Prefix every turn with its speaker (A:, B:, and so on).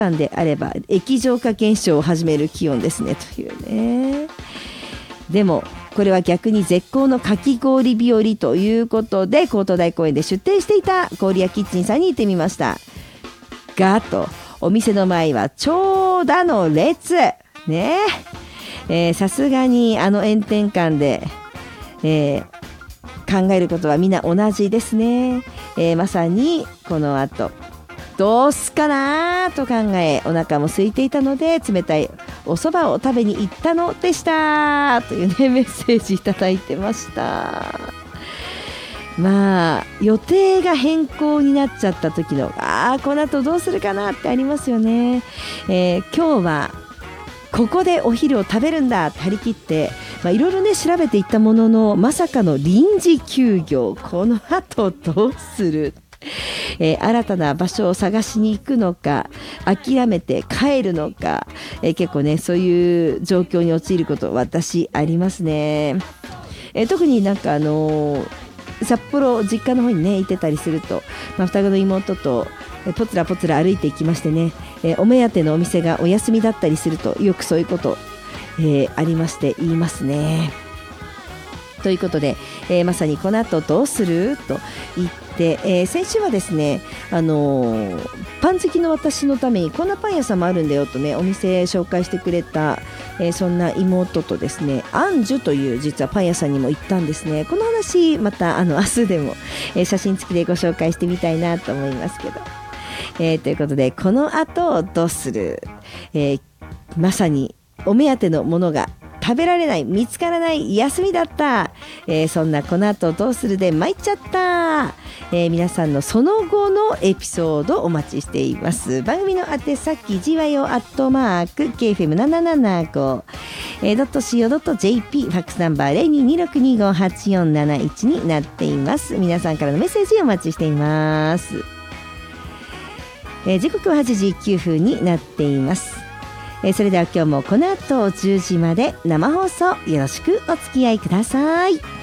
A: 間であれば液状化現象を始める気温ですねというね。でもこれは逆に絶好のかき氷日和ということで、江東台公園で出店していた氷屋キッチンさんに行ってみましたが、とお店の前は長蛇の列ね。さすがに炎天下で、考えることはみんな同じですね。まさにこの後どうすかなと考え、お腹も空いていたので冷たいお蕎麦を食べに行ったのでしたというね、メッセージいただいてました。まあ予定が変更になっちゃった時のこの後どうするかなってありますよね。今日はここでお昼を食べるんだって張り切っていろいろね調べていったものの、まさかの臨時休業。この後どうする、新たな場所を探しに行くのか諦めて帰るのか、結構ねそういう状況に陥ること私ありますね。特になんか札幌実家の方にね行ってたりすると、双子の妹とポツラポツラ歩いていきましてね、お目当てのお店がお休みだったりするとよくそういうこと、ありまして言いますね。ということで、まさにこの後どうすると言って、先週はですね、パン好きの私のためにこんなパン屋さんもあるんだよとねお店紹介してくれた、そんな妹とですね、アンジュという実はパン屋さんにも行ったんですね。この話また明日でも、写真付きでご紹介してみたいなと思いますけど、ということでこの後どうする、まさにお目当てのものが食べられない、見つからない、休みだった、そんなこの後どうするで参っちゃった、皆さんのその後のエピソードお待ちしています。番組の宛先じわよKFM775.co.jp ファックスナンバー 0226258471 になっています。皆さんからのメッセージお待ちしています。時刻は8時9分になっています。それでは今日もこの後10時まで生放送よろしくお付き合いください。